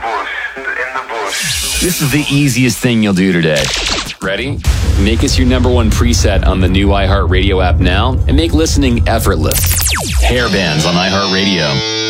This is the easiest thing you'll do today. Ready? Make us your number one preset on the new iHeartRadio app now and make listening effortless. Hair bands on iHeartRadio.